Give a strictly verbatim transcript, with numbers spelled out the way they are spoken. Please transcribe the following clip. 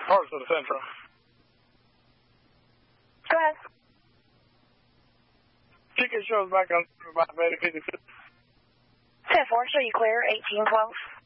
parts of the Central. Go ahead. Ticket shows back on about eighty fifty-two. ten four, show you clear, eighteen twelve.